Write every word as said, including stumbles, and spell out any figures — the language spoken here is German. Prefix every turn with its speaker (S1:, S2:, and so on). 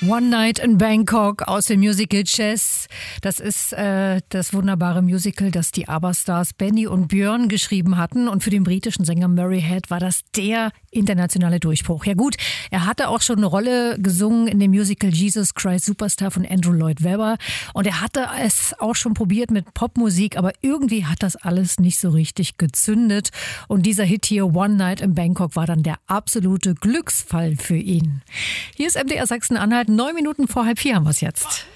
S1: One Night in Bangkok aus dem Musical Chess. Das ist äh, das wunderbare Musical, das die ABBA-Stars Benny und Björn geschrieben hatten. Und für den britischen Sänger Murray Head war das der internationale Durchbruch. Ja gut, er hatte auch schon eine Rolle gesungen in dem Musical Jesus Christ Superstar von Andrew Lloyd Webber. Und er hatte es auch schon probiert mit Popmusik, aber irgendwie hat das alles nicht so richtig gezündet. Und dieser Hit hier, One Night in Bangkok, war dann der absolute Glücksfall für ihn. Hier ist M D R Sachsen-Anhalt. Neun Minuten vor halb vier haben wir es jetzt.